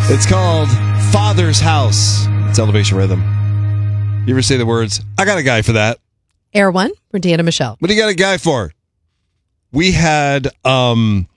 It's called Father's House. It's Elevation Rhythm. You ever say the words, I got a guy for that? Air One, Brittany and Michelle. What do you got a guy for? We had